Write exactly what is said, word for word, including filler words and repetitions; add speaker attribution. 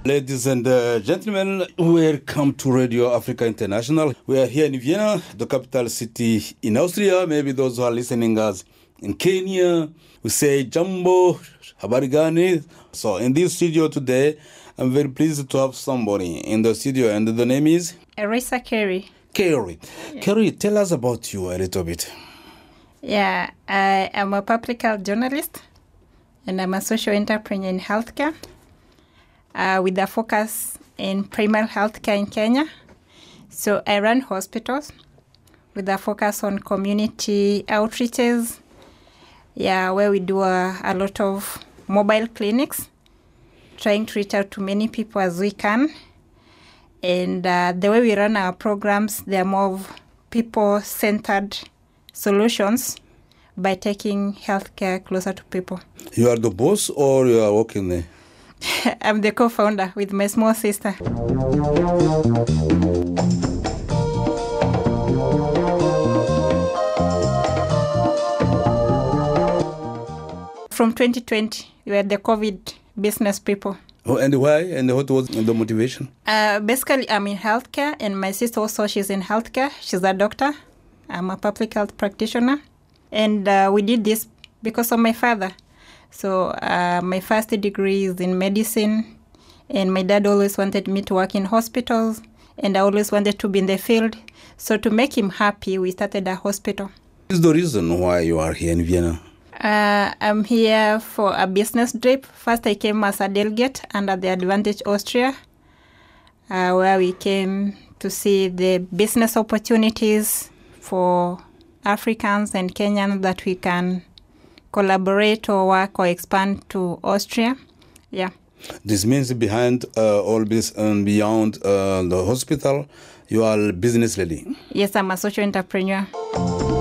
Speaker 1: Ladies and uh, gentlemen, welcome to Radio Africa International. We are here in Vienna, the capital city in Austria. Maybe those who are listening us in Kenya, we say Jambo, habari gani. So in this studio today, I'm very pleased to have somebody in the studio, and the name is?
Speaker 2: Erisa Kerry.
Speaker 1: Kerry. Yeah. Kerry, tell us about you a little bit.
Speaker 2: Yeah, I am a public health journalist, and I'm a social entrepreneur in healthcare. Uh, with a focus in primary healthcare in Kenya. So I run hospitals with a focus on community outreaches, yeah, where we do a, a lot of mobile clinics, trying to reach out to many people as we can. And uh, the way we run our programs, they're more of people-centered solutions by taking healthcare closer to people.
Speaker 1: You are the boss or you are working there?
Speaker 2: I'm the co-founder with my small sister. From twenty twenty, we were the COVID business people.
Speaker 1: Oh, and why? And what was the motivation?
Speaker 2: Uh, basically, I'm in healthcare, and my sister also, she's in healthcare. She's a doctor. I'm a public health practitioner. And uh, we did this because of my father. So uh, my first degree is in medicine, and my dad always wanted me to work in hospitals, and I always wanted to be in the field. So to make him happy, we started a hospital.
Speaker 1: What is the reason why you are here in Vienna?
Speaker 2: Uh, I'm here for a business trip. First, I came as a delegate under the Advantage Austria, uh, where we came to see the business opportunities for Africans and Kenyans that we can collaborate or work or expand to Austria. Yeah.
Speaker 1: This means behind uh, all this and beyond uh, the hospital, you are a business lady.
Speaker 2: Yes, I'm a social entrepreneur.